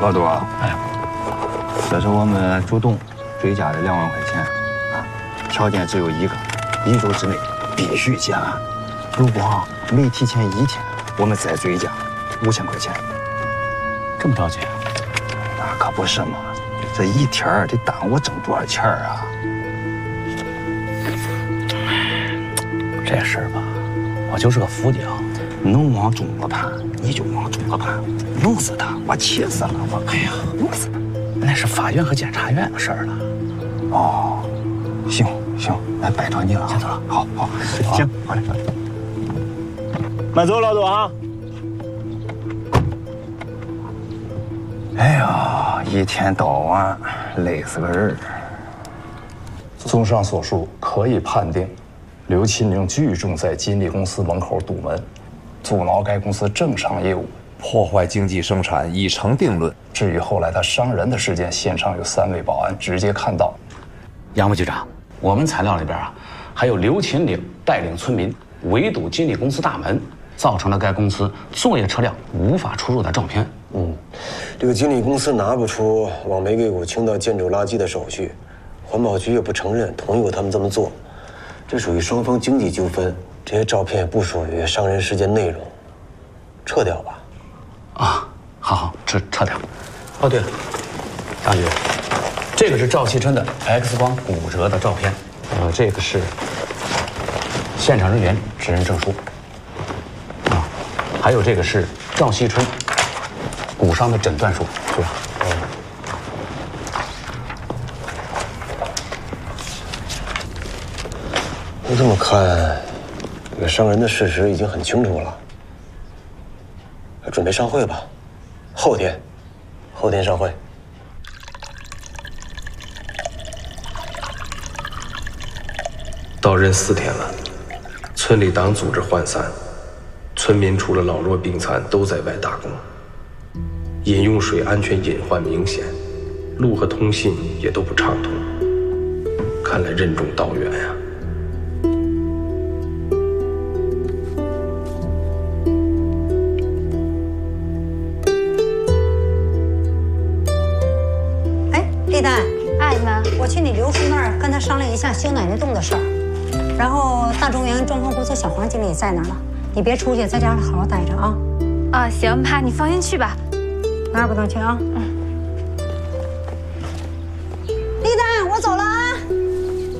老杜，哎，这是我们主动追加的2万块钱啊，条件只有一个，1周之内必须结案。如果没提前1天，我们再追加5000块钱。 这么着急？ 那可不是嘛，这一天得耽误挣多少钱啊？ 这事儿吧，我就是个副将， 能往中了判，你就往中了判，弄死他，我气死了，我哎呀，弄死他！ 那是法院和检察院的事儿了。 哦，行，那拜托你了， 先走了。 好，行，好嘞。 慢走，老杜啊！ 哎呀，一天到晚累死个人。 综上所述，可以判定，刘钦宁聚众在金利公司门口堵门，阻挠该公司正常业务， 破坏经济生产已成定论。 至于后来他伤人的事件，现场有3位保安直接看到。 杨副局长，我们材料里边啊，还有刘秦岭带领村民围堵金利公司大门，造成了该公司作业车辆无法出入的照片。 这个金利公司拿不出往煤硅谷倾倒建筑垃圾的手续，环保局也不承认同意过他们这么做，这属于双方经济纠纷。这些照片也不属于伤人事件内容，撤掉吧。 啊，好，撤掉。哦，对了，张局，这个是赵锡春的 X 光骨折的照片，这个是现场人员指认证书，啊，还有这个是赵锡春骨伤的诊断书，是吧？ 就这么看，这个伤人的事实已经很清楚了。准备上会吧，后天上会。 到任4天了，村里党组织涣散，村民除了老弱病残都在外打工，饮用水安全隐患明显，路和通信也都不畅通，看来任重道远呀。 我去你刘叔那儿跟他商量一下修奶奶洞的事儿，然后大中原装潢公司小黄经理在那儿了，你别出去，在家里好好待着啊。 啊，行，妈，你放心去吧。 哪儿不能去啊？